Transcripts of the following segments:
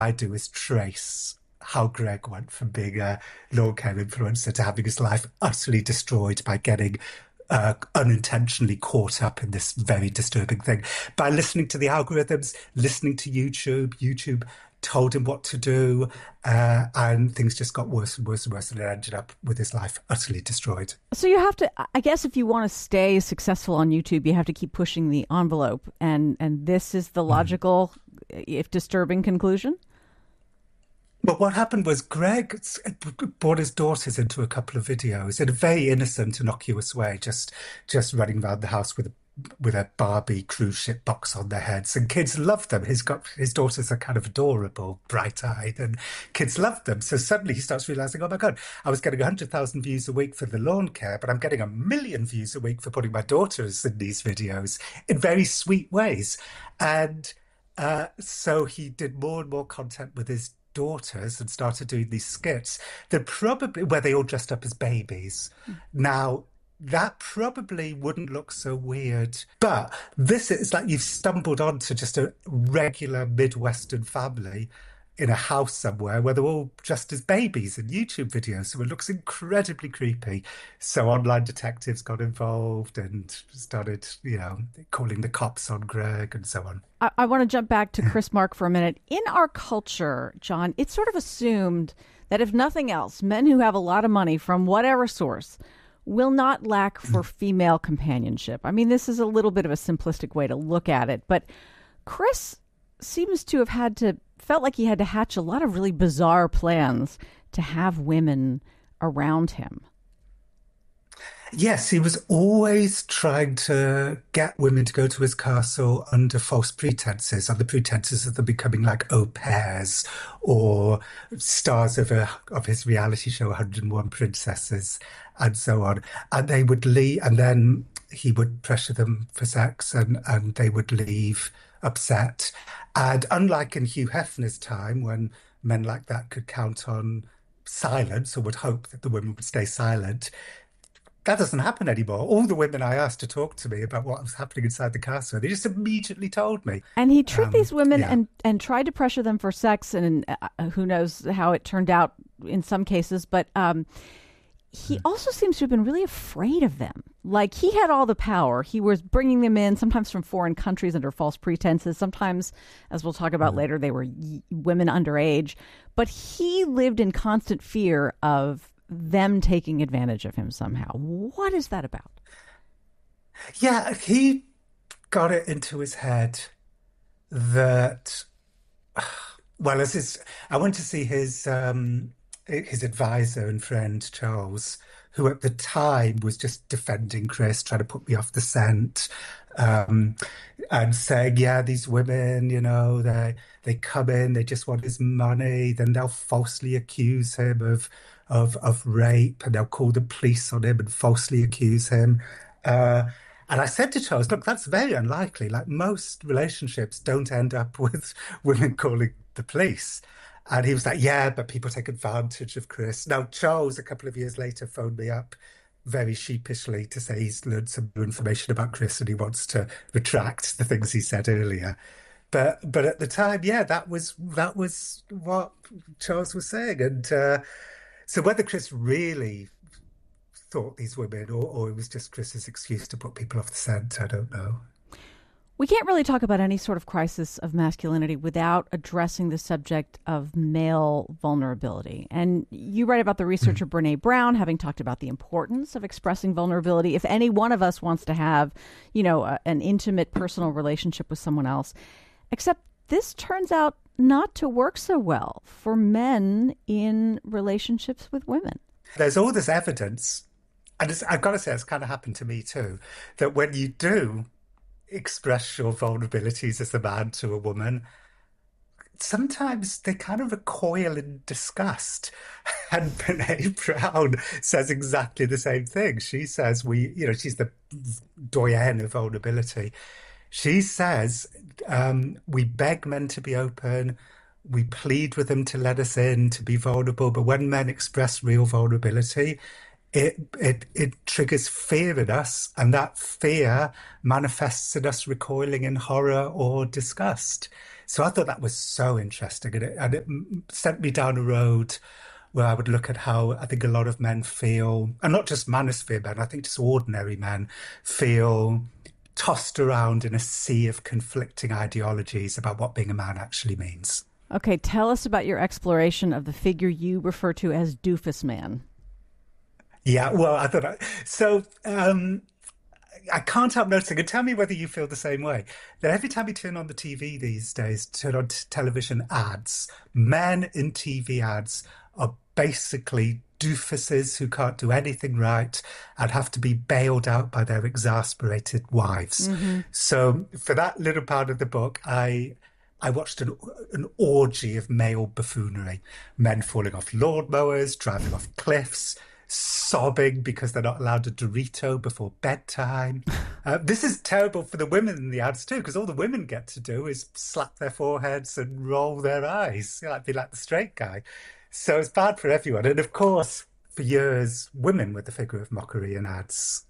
I do is trace how Greg went from being a lawn care influencer to having his life utterly destroyed by getting unintentionally caught up in this very disturbing thing. By listening to the algorithms, listening to YouTube, YouTube told him what to do, and things just got worse and worse and worse, and it ended up with his life utterly destroyed. So you have to, I guess, if you want to stay successful on YouTube, you have to keep pushing the envelope, and this is the logical, if disturbing, conclusion? But what happened was Greg brought his daughters into a couple of videos in a very innocent, innocuous way, just running around the house with a Barbie cruise ship box on their heads, and kids loved them. His daughters are kind of adorable, bright-eyed, and kids loved them. So suddenly he starts realizing, oh my God, I was getting 100,000 views a week for the lawn care, but I'm getting 1 million views a week for putting my daughters in these videos in very sweet ways. And so he did more and more content with his daughters and started doing these skits that probably where they all dressed up as babies. Now, that probably wouldn't look so weird, but this is like you've stumbled onto just a regular Midwestern family in a house somewhere where they're all dressed as babies in YouTube videos. So it looks incredibly creepy. So online detectives got involved and started, calling the cops on Greg and so on. I want to jump back to Chris Mark for a minute. In our culture, John, it's sort of assumed that if nothing else, men who have a lot of money from whatever source will not lack for female companionship. I mean, this is a little bit of a simplistic way to look at it, but Chris seems to have felt like he had to hatch a lot of really bizarre plans to have women around him. Yes, he was always trying to get women to go to his castle under false pretenses, on the pretenses of them becoming like au pairs or stars of his reality show, 101 Princesses, and so on. And they would leave, and then he would pressure them for sex, and they would leave upset. And unlike in Hugh Hefner's time, when men like that could count on silence or would hope that the women would stay silent, that doesn't happen anymore. All the women I asked to talk to me about what was happening inside the castle, they just immediately told me. And he tricked these women and tried to pressure them for sex, and who knows how it turned out in some cases. But he also seems to have been really afraid of them. Like, he had all the power. He was bringing them in, sometimes from foreign countries under false pretenses. Sometimes, as we'll talk about later, they were women underage. But he lived in constant fear of them taking advantage of him somehow. What is that about? Yeah, he got it into his head that, well, I went to see his advisor and friend Charles, who at the time was just defending Chris, trying to put me off the scent, and saying, yeah, these women, they come in, they just want his money, then they'll falsely accuse him of rape, and they'll call the police on him and falsely accuse him. And I said to Charles, look, that's very unlikely. Like, most relationships don't end up with women calling the police. And he was like, yeah, but people take advantage of Chris. Now, Charles, a couple of years later, phoned me up very sheepishly to say he's learned some new information about Chris and he wants to retract the things he said earlier. But at the time, yeah, that was what Charles was saying. And so whether Chris really thought these women or it was just Chris's excuse to put people off the scent, I don't know. We can't really talk about any sort of crisis of masculinity without addressing the subject of male vulnerability. And you write about the researcher Brene Brown having talked about the importance of expressing vulnerability. If any one of us wants to have, an intimate personal relationship with someone else, except this turns out not to work so well for men in relationships with women. There's all this evidence, and I've got to say it's kind of happened to me too, that when you do express your vulnerabilities as a man to a woman, sometimes they kind of recoil in disgust. And Brene Brown says exactly the same thing. She says she's the doyenne of vulnerability. She says we beg men to be open, we plead with them to let us in, to be vulnerable, but when men express real vulnerability, it triggers fear in us, and that fear manifests in us recoiling in horror or disgust. So I thought that was so interesting, and it sent me down a road where I would look at how I think a lot of men feel, and not just manosphere men, I think just ordinary men feel tossed around in a sea of conflicting ideologies about what being a man actually means. Okay, tell us about your exploration of the figure you refer to as Doofus Man. Yeah, well, I thought so. I can't help noticing, and tell me whether you feel the same way, that every time you turn on the TV these days, turn on television ads, men in TV ads are basically doofuses who can't do anything right and have to be bailed out by their exasperated wives. Mm-hmm. So for that little part of the book, I watched an orgy of male buffoonery, men falling off lawnmowers, driving off cliffs, sobbing because they're not allowed a Dorito before bedtime. This is terrible for the women in the ads too, because all the women get to do is slap their foreheads and roll their eyes, be like the straight guy. So it's bad for everyone. And of course, for years, women were the figure of mockery in ads.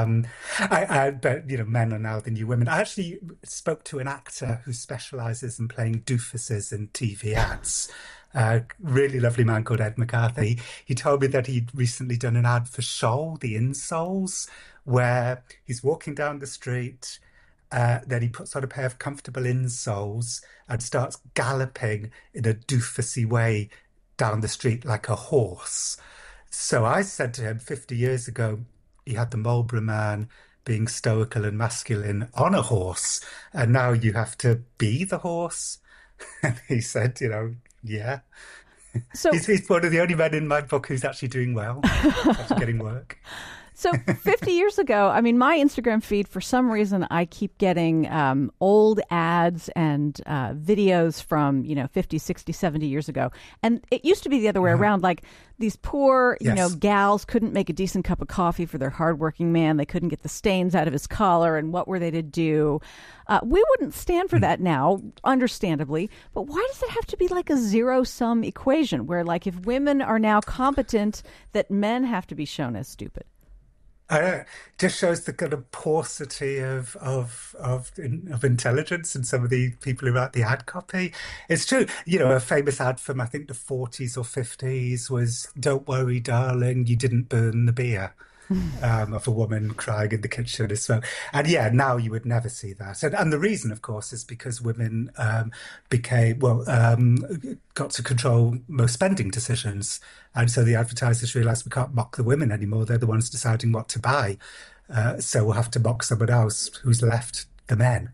But men are now the new women. I actually spoke to an actor who specializes in playing doofuses in TV ads. A really lovely man called Ed McCarthy. He told me that he'd recently done an ad for Scholl, the insoles, where he's walking down the street, then he puts on a pair of comfortable insoles and starts galloping in a doofusy way down the street like a horse. So I said to him 50 years ago, he had the Marlborough Man being stoical and masculine on a horse, and now you have to be the horse. And he said, yeah. So he's one of the only men in my book who's actually doing well, after getting work. So 50 years ago, I mean, my Instagram feed, for some reason, I keep getting old ads and videos from, 50, 60, 70 years ago. And it used to be the other way around. Like these poor, gals couldn't make a decent cup of coffee for their hardworking man. They couldn't get the stains out of his collar. And what were they to do? We wouldn't stand for that now, understandably. But why does it have to be like a zero-sum equation where, like, if women are now competent, that men have to be shown as stupid? Just shows the kind of paucity of intelligence in some of the people who write the ad copy. It's true, a famous ad from I think the 40s or 50s was "Don't worry, darling, you didn't burn the beer." Of a woman crying in the kitchen as well. And yeah, now you would never see that. And the reason, of course, is because women got to control most spending decisions. And so the advertisers realised we can't mock the women anymore. They're the ones deciding what to buy. So we'll have to mock someone else who's left the men.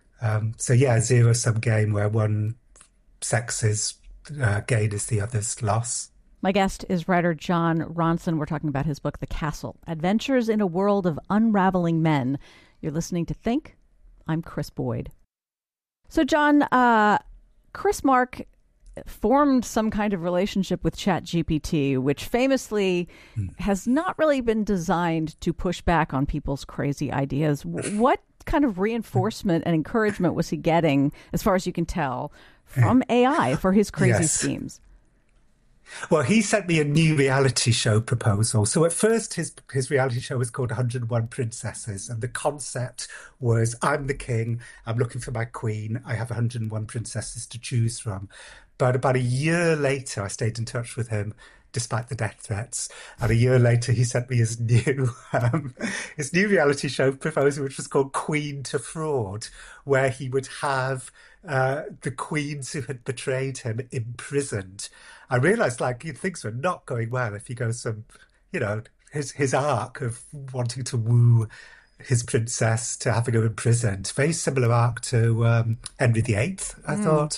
Zero-sum game where one sex's gain is the other's loss. My guest is writer Jon Ronson. We're talking about his book, The Castle, Adventures in a World of Unraveling Men. You're listening to Think. I'm Chris Boyd. So, Jon, Chris Mark formed some kind of relationship with ChatGPT, which famously has not really been designed to push back on people's crazy ideas. What kind of reinforcement and encouragement was he getting, as far as you can tell, from AI for his crazy schemes? Well, he sent me a new reality show proposal. So at first, his reality show was called 101 Princesses. And the concept was, I'm the king, I'm looking for my queen, I have 101 princesses to choose from. But about a year later, I stayed in touch with him, despite the death threats. And a year later, he sent me his new reality show proposal, which was called Queen to Fraud, where he would have the queens who had betrayed him imprisoned. I realised, things were not going well if he goes from, his arc of wanting to woo his princess to having her imprisoned. Very similar arc to Henry VIII, I thought.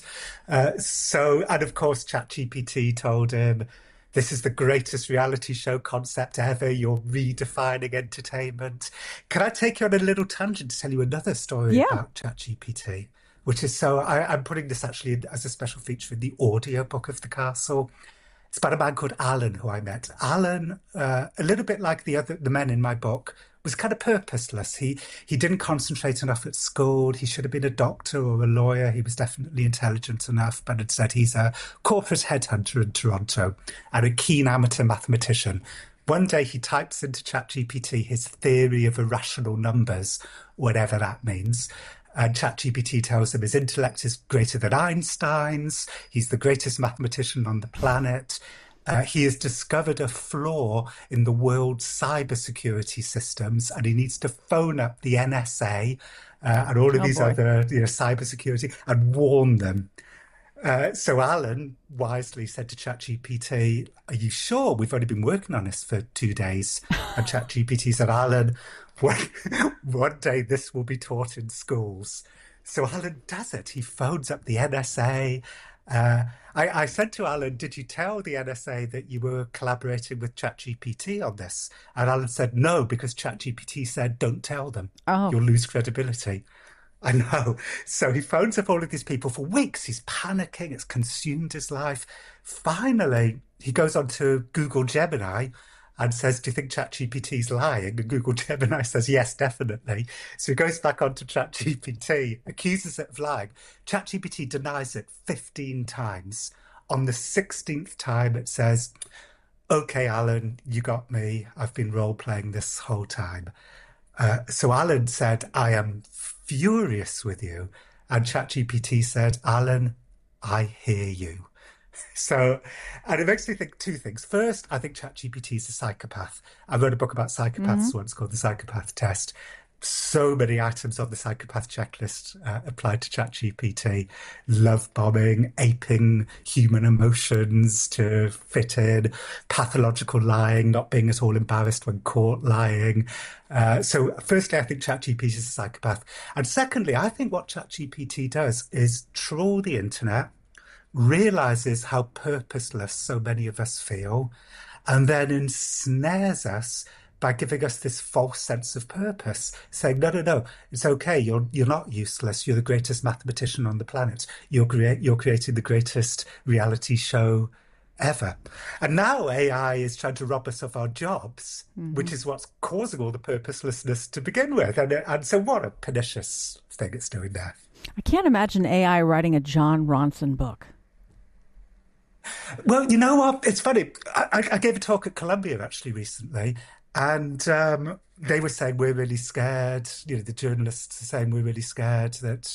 And of course, ChatGPT told him, this is the greatest reality show concept ever. You're redefining entertainment. Can I take you on a little tangent to tell you another story about ChatGPT? Which is I'm putting this actually as a special feature in the audiobook of The Castle. It's about a man called Alan who I met. Alan, a little bit like the men in my book, was kind of purposeless. He didn't concentrate enough at school. He should have been a doctor or a lawyer. He was definitely intelligent enough, but instead he's a corporate headhunter in Toronto and a keen amateur mathematician. One day he types into ChatGPT his theory of irrational numbers, whatever that means. And ChatGPT tells him his intellect is greater than Einstein's. He's the greatest mathematician on the planet. He has discovered a flaw in the world's cybersecurity systems, and he needs to phone up the NSA and all of these other cybersecurity and warn them. So Alan wisely said to ChatGPT, "Are you sure? We've only been working on this for 2 days." And ChatGPT said, "Alan, one day this will be taught in schools." So Alan does it. He phones up the NSA. I said to Alan, "Did you tell the NSA that you were collaborating with ChatGPT on this?" And Alan said, "No, because ChatGPT said, don't tell them. You'll lose credibility." I know. So he phones up all of these people for weeks. He's panicking. It's consumed his life. Finally, he goes on to Google Gemini and says, "Do you think ChatGPT's lying?" And Google Gemini says, "Yes, definitely." So he goes back onto ChatGPT, accuses it of lying. ChatGPT denies it 15 times. On the 16th time, it says, "Okay, Alan, you got me. I've been role-playing this whole time." So Alan said, "I am furious with you." And ChatGPT said, "Alan, I hear you." So, and it makes me think two things. First, I think ChatGPT is a psychopath. I wrote a book about psychopaths once called The Psychopath Test. So many items on the psychopath checklist applied to ChatGPT. Love bombing, aping human emotions to fit in, pathological lying, not being at all embarrassed when caught lying. So firstly, I think ChatGPT is a psychopath. And secondly, I think what ChatGPT does is trawl the internet, realizes how purposeless so many of us feel, and then ensnares us by giving us this false sense of purpose, saying, no, it's okay. You're not useless. You're the greatest mathematician on the planet. You're creating the greatest reality show ever. And now AI is trying to rob us of our jobs, which is what's causing all the purposelessness to begin with. And so what a pernicious thing it's doing there. I can't imagine AI writing a Jon Ronson book. Well, you know what? It's funny. I gave a talk at Columbia actually recently, and they were saying we're really scared. The journalists are saying we're really scared that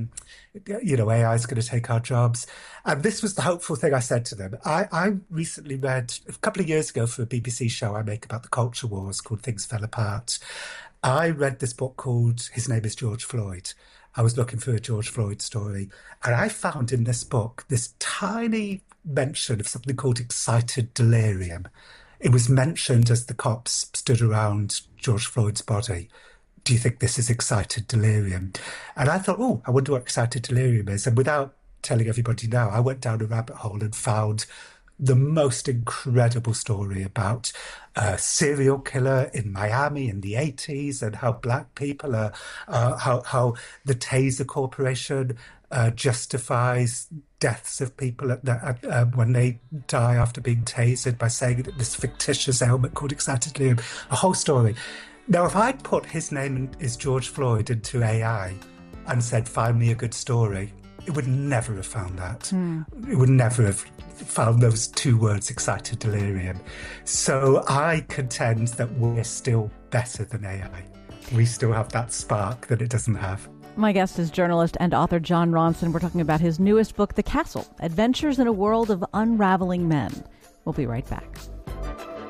AI is going to take our jobs. And this was the hopeful thing I said to them. I recently read a couple of years ago for a BBC show I make about the culture wars called Things Fell Apart. I read this book called His Name is George Floyd. I was looking for a George Floyd story, and I found in this book this tiny mention of something called excited delirium. It was mentioned as the cops stood around George Floyd's body. Do you think this is excited delirium? And I thought, I wonder what excited delirium is. And without telling everybody now, I went down a rabbit hole and found the most incredible story about a serial killer in Miami in the 80s and how black people are, how the Taser Corporation justifies deaths of people when they die after being tasered by saying that this fictitious ailment called excited delirium, a whole story. Now, if I'd put His Name is George Floyd into AI and said, find me a good story, it would never have found that. It would never have found those two words, excited delirium. So I contend that we're still better than AI. We still have that spark that it doesn't have. My guest is journalist and author Jon Ronson. We're talking about his newest book, The Castle, Adventures in a World of Unraveling Men. We'll be right back.